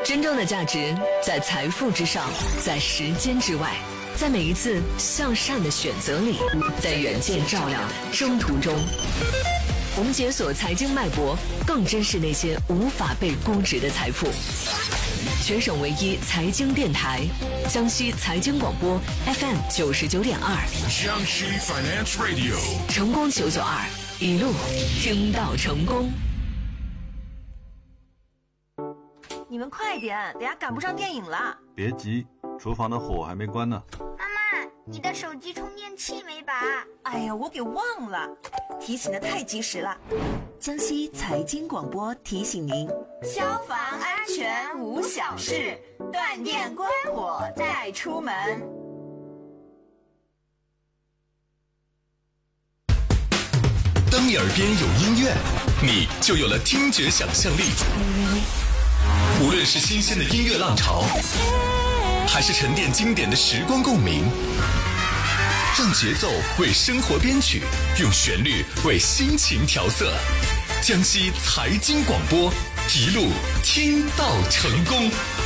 真正的价值在财富之上，在时间之外，在每一次向善的选择里，在远见照亮的征途中。我们解锁财经脉搏，更珍视那些无法被估值的财富。全省唯一财经电台，江西财经广播 FM 99.2， 江西 Finance Radio， 成功992，一路听到成功。 你们快点，等下赶不上电影了。 别急，厨房的火还没关呢。 妈妈，你的手机充电器没拔？ 哎呀，我给忘了，提醒的太及时了。 江西财经广播提醒您： 消防安全无小事，断电关火再出门。 当你耳边有音乐，你就有了听觉想象力。无论是新鲜的音乐浪潮，还是沉淀经典的时光共鸣，让节奏为生活编曲，用旋律为心情调色。江西财经广播，一路听到成功。